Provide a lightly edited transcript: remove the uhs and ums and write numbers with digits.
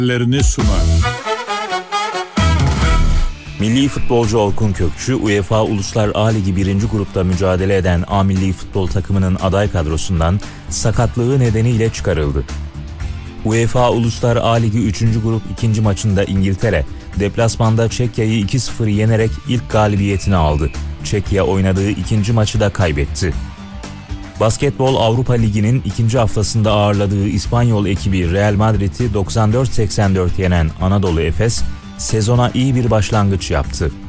sunar. Milli futbolcu Orkun Kökçü, UEFA Uluslar A Ligi 1. grupta mücadele eden A Milli Futbol takımının aday kadrosundan sakatlığı nedeniyle çıkarıldı. UEFA Uluslar A Ligi 3. grup 2. maçında İngiltere, deplasmanda Çekya'yı 2-0 yenerek ilk galibiyetini aldı. Çekya oynadığı ikinci maçı da kaybetti. Basketbol Avrupa Ligi'nin ikinci haftasında ağırladığı İspanyol ekibi Real Madrid'i 94-84 yenen Anadolu Efes, sezona iyi bir başlangıç yaptı.